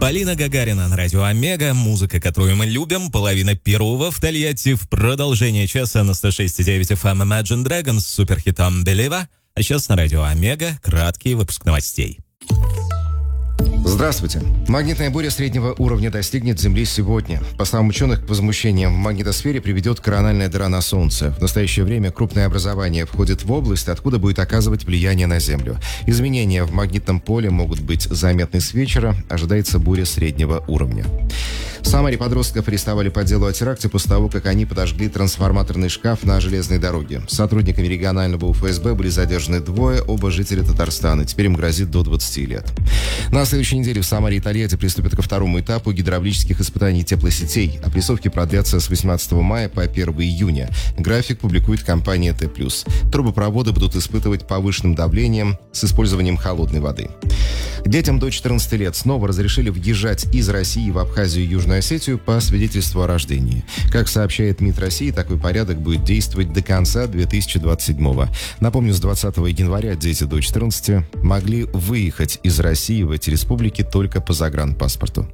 Полина Гагарина на радио Омега. Музыка, которую мы любим. Половина первого в Тольятти. В продолжение часа на 106.9 FM Imagine Dragons с суперхитом Believer. А сейчас на радио Омега краткий выпуск новостей. Здравствуйте. Магнитная буря среднего уровня достигнет Земли сегодня. По словам ученых, к возмущениям в магнитосфере приведет корональная дыра на Солнце. В настоящее время крупное образование входит в область, откуда будет оказывать влияние на Землю. Изменения в магнитном поле могут быть заметны с вечера. Ожидается буря среднего уровня. В Самаре подростков арестовали по делу о теракте после того, как они подожгли трансформаторный шкаф на железной дороге. Сотрудниками регионального УФСБ были задержаны двое, оба жители Татарстана. Теперь им грозит до 20 лет. На следующей неделе в Самаре и Тольятти приступят ко второму этапу гидравлических испытаний теплосетей. Опрессовки продлятся с 18 мая по 1 июня. График публикует компания Т+. Трубопроводы будут испытывать повышенным давлением с использованием холодной воды. Детям до 14 лет снова разрешили въезжать из России в Абхазию и Южную Осетию по свидетельству о рождении. Как сообщает МИД России, такой порядок будет действовать до конца 2027-го. Напомню, с 20 января дети до 14 могли выехать из России в эти республики только по загранпаспорту.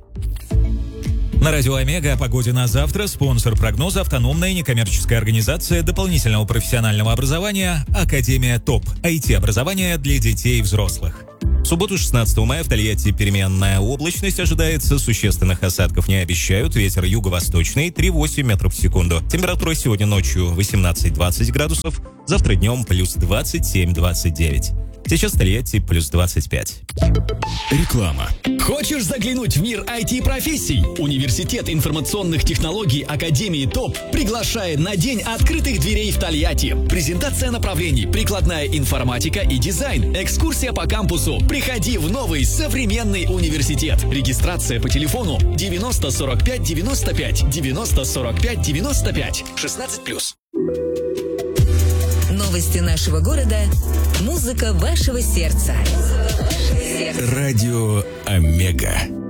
На радио Омега о погоде на завтра. Спонсор прогноза — автономная некоммерческая организация дополнительного профессионального образования «Академия ТОП». IT-образование для детей и взрослых. В субботу 16 мая в Тольятти переменная облачность ожидается, существенных осадков не обещают, ветер юго-восточный 3,8 метров в секунду. Температура сегодня ночью 18-20 градусов, завтра днем плюс 27-29. Сейчас в Тольятти плюс 25. Реклама. Хочешь заглянуть в мир IT-профессий? Университет информационных технологий Академии ТОП приглашает на День открытых дверей в Тольятти. Презентация направлений: прикладная информатика и дизайн, экскурсия по кампусу. Приходи в новый современный университет. Регистрация по телефону 90 45 95 90 45 95 16+. Новости нашего города. Музыка вашего сердца. Радио Омега.